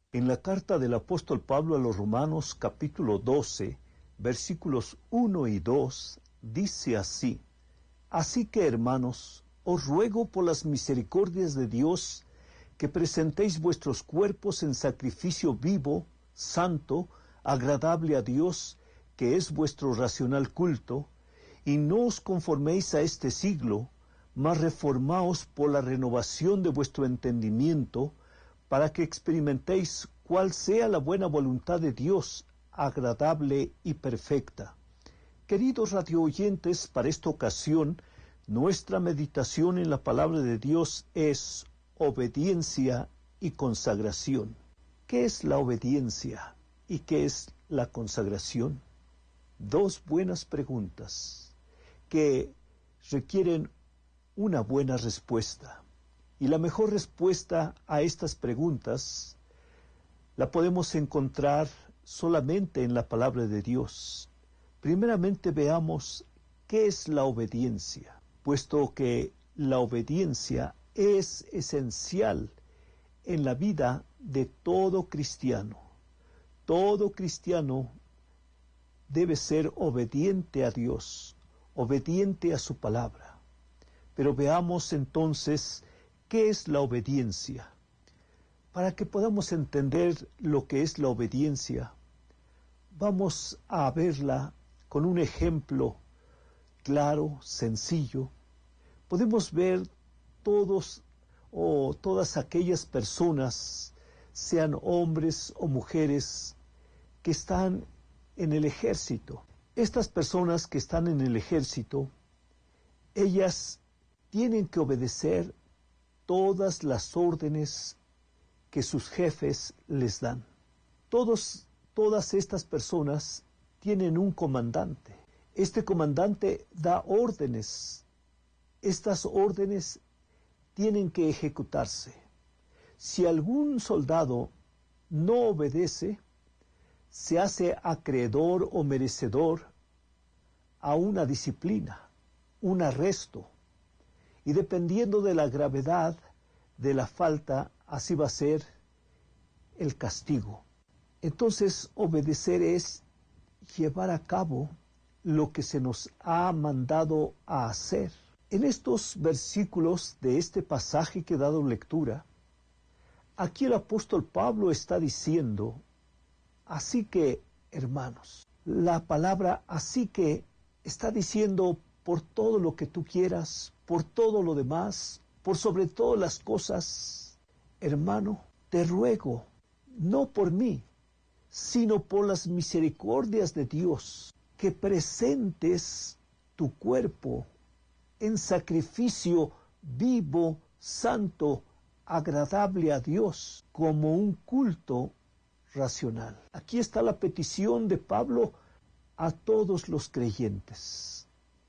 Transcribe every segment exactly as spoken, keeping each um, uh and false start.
En la carta del apóstol Pablo a los Romanos, capítulo doce, versículos uno y dos, dice así: Así que, hermanos, os ruego por las misericordias de Dios que presentéis vuestros cuerpos en sacrificio vivo, santo, agradable a Dios, que es vuestro racional culto, y no os conforméis a este siglo, mas reformaos por la renovación de vuestro entendimiento, para que experimentéis cuál sea la buena voluntad de Dios, agradable y perfecta. Queridos radioyentes, para esta ocasión, nuestra meditación en la palabra de Dios es obediencia y consagración. ¿Qué es la obediencia y qué es la consagración? Dos buenas preguntas que requieren una buena respuesta. Y la mejor respuesta a estas preguntas la podemos encontrar solamente en la palabra de Dios. Primeramente veamos qué es la obediencia, puesto que la obediencia es esencial en la vida de todo cristiano. Todo cristiano debe ser obediente a Dios, obediente a su palabra. Pero veamos entonces ¿qué es la obediencia? Para que podamos entender lo que es la obediencia, vamos a verla con un ejemplo claro, sencillo. Podemos ver todos o todas aquellas personas, sean hombres o mujeres, que están en el ejército. Estas personas que están en el ejército, ellas tienen que obedecer todas las órdenes que sus jefes les dan. Todos, todas estas personas tienen un comandante. Este comandante da órdenes. Estas órdenes tienen que ejecutarse. Si algún soldado no obedece, se hace acreedor o merecedor a una disciplina, un arresto. Y dependiendo de la gravedad de la falta, así va a ser el castigo. Entonces, obedecer es llevar a cabo lo que se nos ha mandado a hacer. En estos versículos de este pasaje que he dado lectura, aquí el apóstol Pablo está diciendo, así que, hermanos, la palabra así que está diciendo por todo lo que tú quieras, por todo lo demás, por sobre todas las cosas, hermano, te ruego, no por mí, sino por las misericordias de Dios, que presentes tu cuerpo en sacrificio vivo, santo, agradable a Dios, como un culto racional. Aquí está la petición de Pablo a todos los creyentes.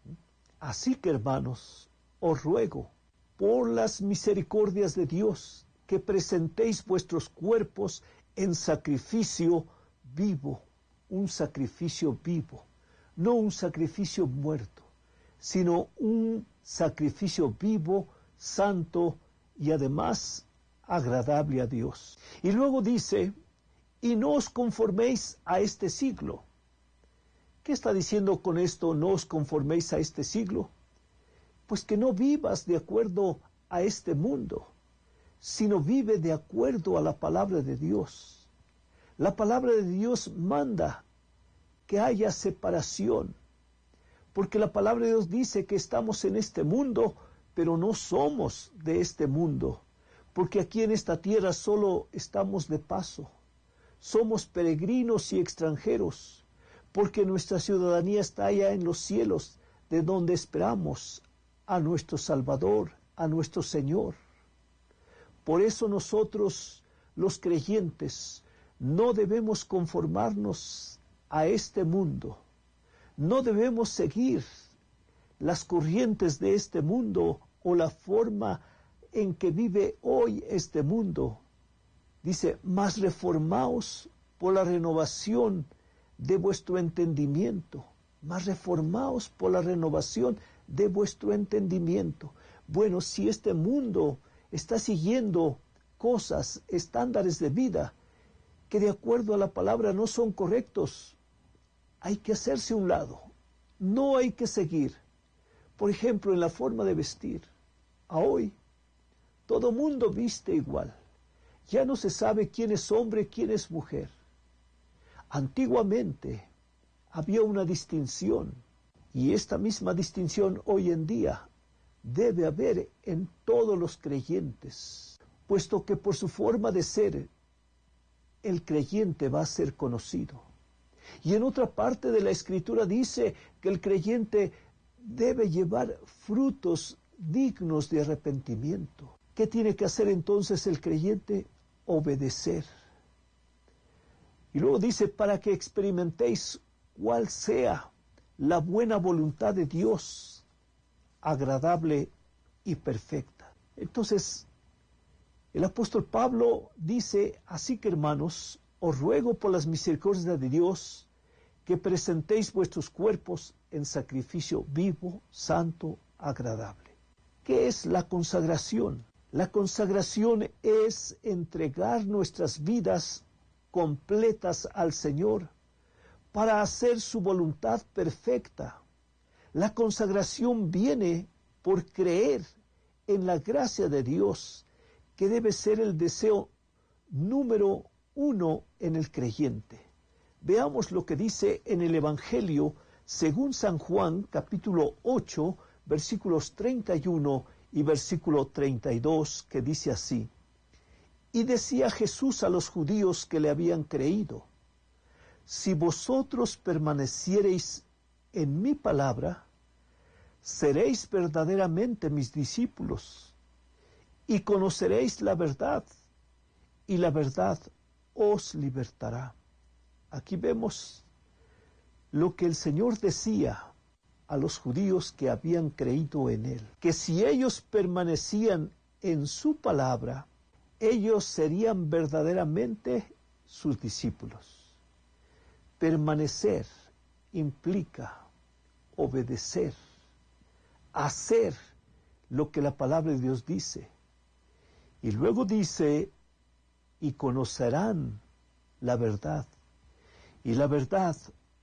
Así que, hermanos, os ruego, por las misericordias de Dios, que presentéis vuestros cuerpos en sacrificio vivo, un sacrificio vivo, no un sacrificio muerto, sino un sacrificio vivo, santo y además agradable a Dios. Y luego dice, y no os conforméis a este siglo. ¿Qué está diciendo con esto, no os conforméis a este siglo? Pues que no vivas de acuerdo a este mundo, sino vive de acuerdo a la palabra de Dios. La palabra de Dios manda que haya separación, porque la palabra de Dios dice que estamos en este mundo, pero no somos de este mundo, porque aquí en esta tierra solo estamos de paso. Somos peregrinos y extranjeros, porque nuestra ciudadanía está allá en los cielos, de donde esperamos a nuestro Salvador, a nuestro Señor. Por eso nosotros, los creyentes, no debemos conformarnos a este mundo. No debemos seguir las corrientes de este mundo o la forma en que vive hoy este mundo. Dice, mas reformaos por la renovación de vuestro entendimiento. Mas reformaos por la renovación de vuestro entendimiento. Bueno, si este mundo está siguiendo cosas, estándares de vida que de acuerdo a la palabra no son correctos, hay que hacerse a un lado. No hay que seguir. Por ejemplo, en la forma de vestir. A hoy, todo mundo viste igual. Ya no se sabe quién es hombre, quién es mujer. Antiguamente había una distinción, y esta misma distinción hoy en día debe haber en todos los creyentes, puesto que por su forma de ser, el creyente va a ser conocido. Y en otra parte de la Escritura dice que el creyente debe llevar frutos dignos de arrepentimiento. ¿Qué tiene que hacer entonces el creyente? Obedecer. Y luego dice, para que experimentéis cuál sea la buena voluntad de Dios, agradable y perfecta. Entonces, el apóstol Pablo dice, así que hermanos, os ruego por las misericordias de Dios, que presentéis vuestros cuerpos en sacrificio vivo, santo, agradable. ¿Qué es la consagración? La consagración es entregar nuestras vidas completas al Señor para hacer su voluntad perfecta. La consagración viene por creer en la gracia de Dios, que debe ser el deseo número uno en el creyente. Veamos lo que dice en el Evangelio según San Juan, capítulo ocho, versículos treinta y uno y versículo treinta y dos, que dice así: Y decía Jesús a los judíos que le habían creído: Si vosotros permaneciereis en mi palabra, seréis verdaderamente mis discípulos, y conoceréis la verdad, y la verdad os libertará. Aquí vemos lo que el Señor decía a los judíos que habían creído en Él, que si ellos permanecían en su palabra, ellos serían verdaderamente sus discípulos. Permanecer implica obedecer, hacer lo que la palabra de Dios dice. Y luego dice, y conocerán la verdad, y la verdad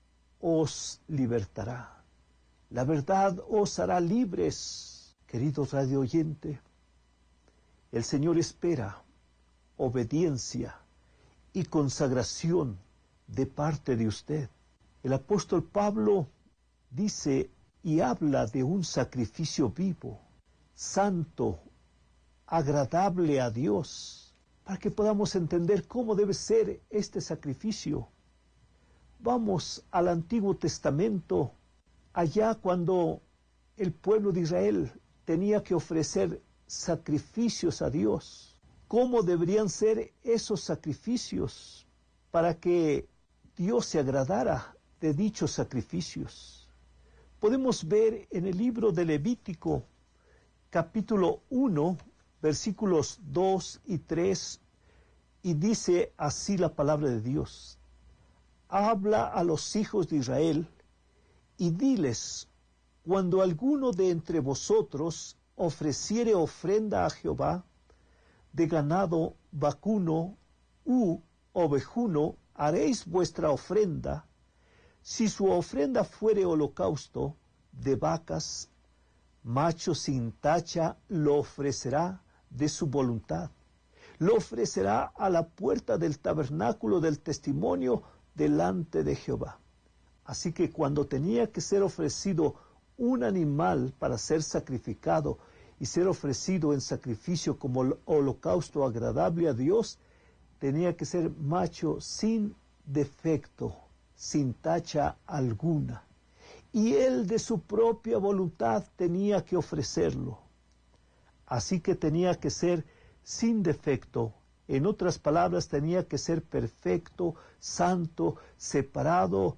os libertará. La verdad os hará libres. Querido radio oyente, el Señor espera obediencia y consagración de parte de usted. El apóstol Pablo dice y habla de un sacrificio vivo, santo, agradable a Dios, para que podamos entender cómo debe ser este sacrificio. Vamos al Antiguo Testamento, allá cuando el pueblo de Israel tenía que ofrecer sacrificios a Dios. ¿Cómo deberían ser esos sacrificios para que Dios se agradara de dichos sacrificios? Podemos ver en el libro de Levítico, capítulo uno, versículos dos y tres, y dice así la palabra de Dios: Habla a los hijos de Israel y diles: cuando alguno de entre vosotros ofreciere ofrenda a Jehová, de ganado vacuno u ovejuno, haréis vuestra ofrenda. Si su ofrenda fuere holocausto de vacas, macho sin tacha, lo ofrecerá de su voluntad. Lo ofrecerá a la puerta del tabernáculo del testimonio delante de Jehová. Así que cuando tenía que ser ofrecido un animal para ser sacrificado y ser ofrecido en sacrificio como holocausto agradable a Dios, tenía que ser macho sin defecto, sin tacha alguna. Y él de su propia voluntad tenía que ofrecerlo. Así que tenía que ser sin defecto. En otras palabras, tenía que ser perfecto, santo, separado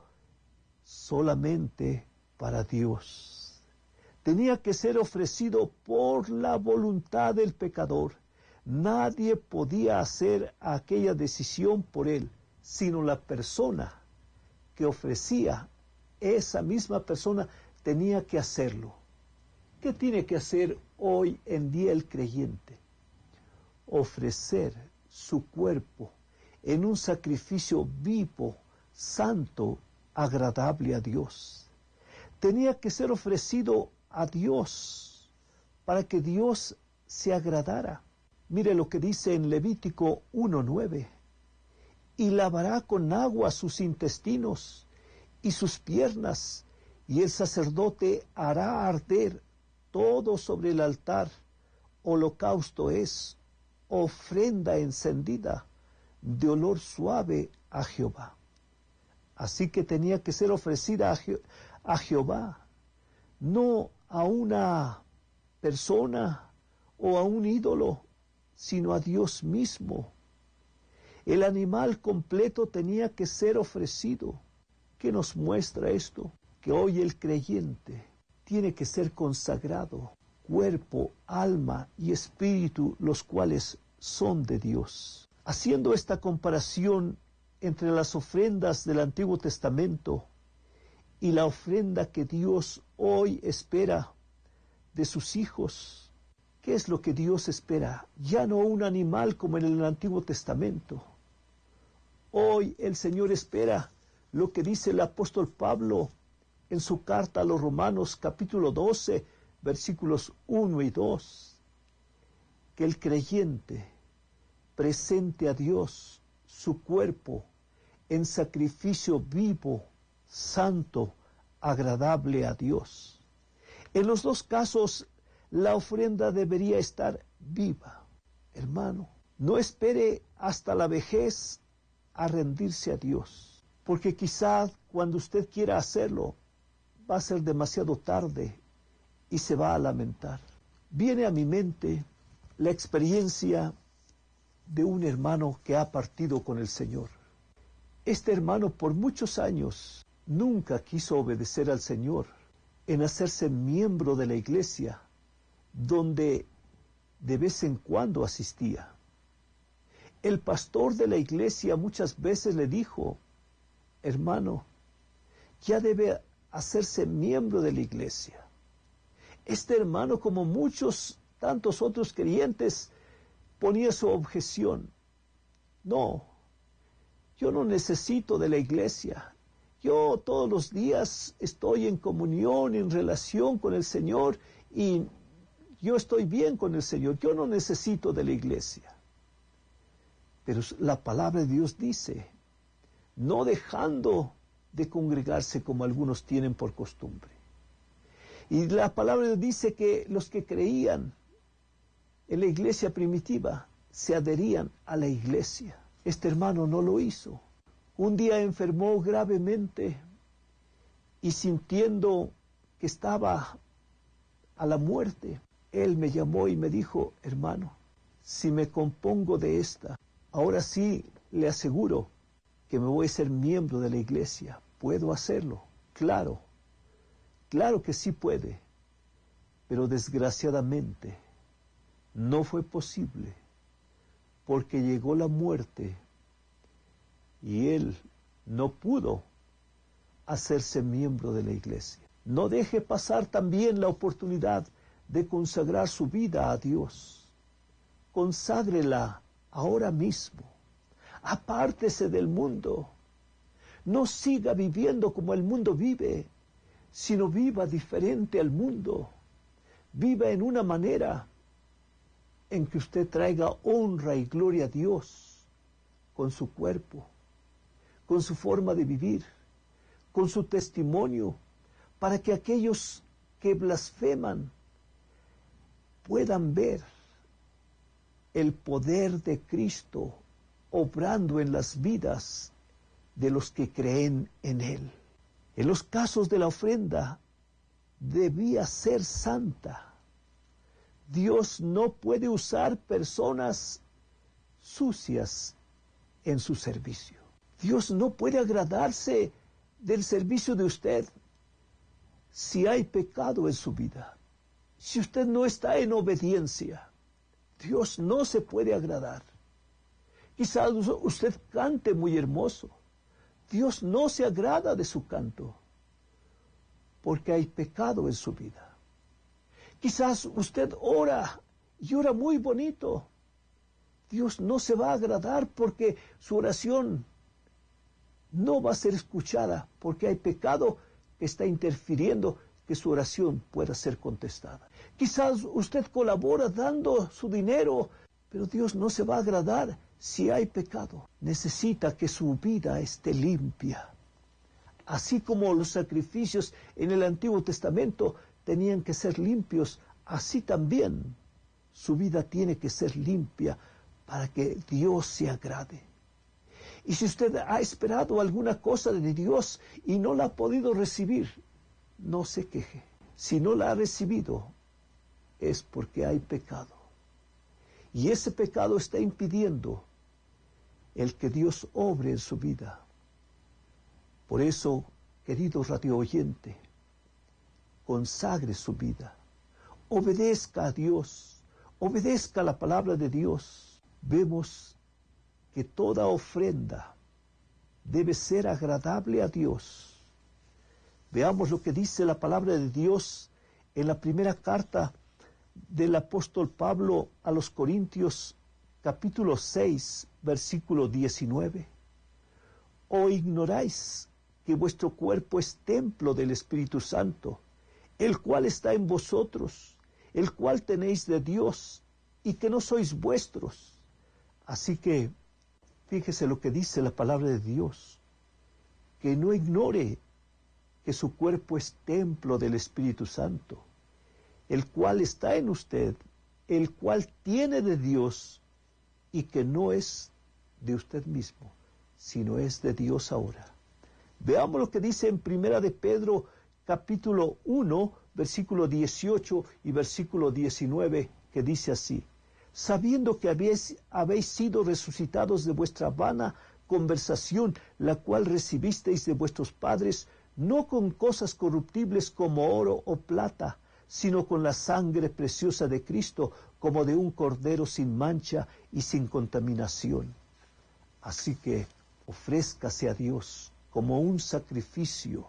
solamente para Dios. Tenía que ser ofrecido por la voluntad del pecador. Nadie podía hacer aquella decisión por él, sino la persona que ofrecía. Esa misma persona tenía que hacerlo. ¿Qué tiene que hacer hoy en día el creyente? Ofrecer su cuerpo en un sacrificio vivo, santo, agradable a Dios. Tenía que ser ofrecido a Dios para que Dios se agradara. Mire lo que dice en Levítico uno nueve. Y lavará con agua sus intestinos y sus piernas, y el sacerdote hará arder todo sobre el altar. Holocausto es, ofrenda encendida, de olor suave a Jehová. Así que tenía que ser ofrecida a, Je- a Jehová, no a una persona o a un ídolo, sino a Dios mismo. El animal completo tenía que ser ofrecido. ¿Qué nos muestra esto? Que hoy el creyente tiene que ser consagrado, cuerpo, alma y espíritu, los cuales son de Dios. Haciendo esta comparación entre las ofrendas del Antiguo Testamento y la ofrenda que Dios hoy espera de sus hijos, ¿qué es lo que Dios espera? Ya no un animal como en el Antiguo Testamento. Hoy el Señor espera lo que dice el apóstol Pablo en su carta a los Romanos capítulo doce, versículos uno y dos, que el creyente presente a Dios su cuerpo en sacrificio vivo, santo, agradable a Dios. En los dos casos, la ofrenda debería estar viva. Hermano, no espere hasta la vejez a rendirse a Dios, porque quizá cuando usted quiera hacerlo, va a ser demasiado tarde y se va a lamentar. Viene a mi mente la experiencia de un hermano que ha partido con el Señor. Este hermano por muchos años nunca quiso obedecer al Señor en hacerse miembro de la iglesia, donde de vez en cuando asistía. El pastor de la iglesia muchas veces le dijo: hermano, ya debe hacerse miembro de la iglesia. Este hermano, como muchos tantos otros creyentes, ponía su objeción: no, yo no necesito de la iglesia. Yo todos los días estoy en comunión, en relación con el Señor, y yo estoy bien con el Señor. Yo no necesito de la iglesia. Pero la palabra de Dios dice: no dejando de congregarse como algunos tienen por costumbre. Y la palabra de Dios dice que los que creían en la iglesia primitiva se adherían a la iglesia. Este hermano no lo hizo. Un día enfermó gravemente y sintiendo que estaba a la muerte, él me llamó y me dijo: hermano, si me compongo de esta, ahora sí le aseguro que me voy a ser miembro de la iglesia. ¿Puedo hacerlo? Claro, claro que sí puede, pero desgraciadamente no fue posible, porque llegó la muerte y él no pudo hacerse miembro de la iglesia. No deje pasar también la oportunidad de consagrar su vida a Dios. Conságrela ahora mismo. Apártese del mundo. No siga viviendo como el mundo vive, sino viva diferente al mundo. Viva en una manera en que usted traiga honra y gloria a Dios con su cuerpo, con su forma de vivir, con su testimonio, para que aquellos que blasfeman puedan ver el poder de Cristo obrando en las vidas de los que creen en Él. En los casos de la ofrenda, debía ser santa. Dios no puede usar personas sucias en su servicio. Dios no puede agradarse del servicio de usted si hay pecado en su vida. Si usted no está en obediencia, Dios no se puede agradar. Quizás usted cante muy hermoso. Dios no se agrada de su canto, porque hay pecado en su vida. Quizás usted ora y ora muy bonito. Dios no se va a agradar porque su oración no va a ser escuchada, porque hay pecado que está interfiriendo que su oración pueda ser contestada. Quizás usted colabora dando su dinero, pero Dios no se va a agradar si hay pecado. Necesita que su vida esté limpia. Así como los sacrificios en el Antiguo Testamento tenían que ser limpios, así también su vida tiene que ser limpia para que Dios se agrade. Y si usted ha esperado alguna cosa de Dios y no la ha podido recibir, no se queje. Si no la ha recibido, es porque hay pecado. Y ese pecado está impidiendo el que Dios obre en su vida. Por eso, querido radio oyente, consagre su vida. Obedezca a Dios. Obedezca la palabra de Dios. Vemos que toda ofrenda debe ser agradable a Dios. Veamos lo que dice la palabra de Dios en la primera carta del apóstol Pablo a los Corintios, capítulo seis, versículo diecinueve. ¿O ignoráis que vuestro cuerpo es templo del Espíritu Santo, el cual está en vosotros, el cual tenéis de Dios, y que no sois vuestros? Así que, fíjese lo que dice la palabra de Dios, que no ignore que su cuerpo es templo del Espíritu Santo, el cual está en usted, el cual tiene de Dios, y que no es de usted mismo, sino es de Dios ahora. Veamos lo que dice en Primera de Pedro, capítulo uno, versículo dieciocho y versículo diecinueve, que dice así: sabiendo que habéis, habéis sido resucitados de vuestra vana conversación, la cual recibisteis de vuestros padres, no con cosas corruptibles como oro o plata, sino con la sangre preciosa de Cristo, como de un cordero sin mancha y sin contaminación. Así que ofrézcase a Dios como un sacrificio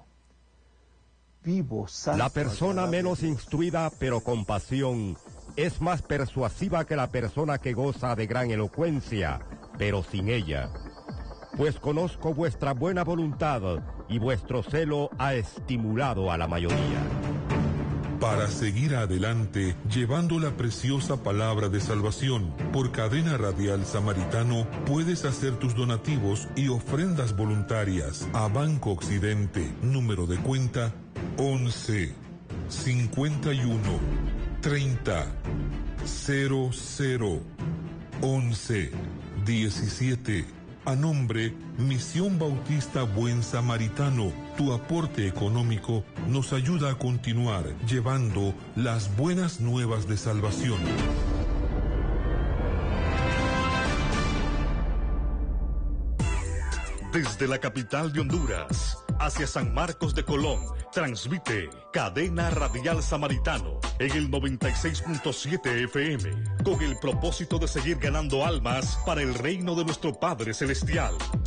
vivo, santo. La persona menos instruida, pero con pasión, es más persuasiva que la persona que goza de gran elocuencia, pero sin ella. Pues conozco vuestra buena voluntad, y vuestro celo ha estimulado a la mayoría. Para seguir adelante, llevando la preciosa palabra de salvación, por Cadena Radial Samaritano, puedes hacer tus donativos y ofrendas voluntarias a Banco Occidente, número de cuenta once, cincuenta y uno, treinta, cero cero, once, diecisiete. A nombre Misión Bautista Buen Samaritano, tu aporte económico nos ayuda a continuar llevando las buenas nuevas de salvación. Desde la capital de Honduras hacia San Marcos de Colón, transmite Cadena Radial Samaritano en el noventa y seis punto siete F M, con el propósito de seguir ganando almas para el reino de nuestro Padre Celestial.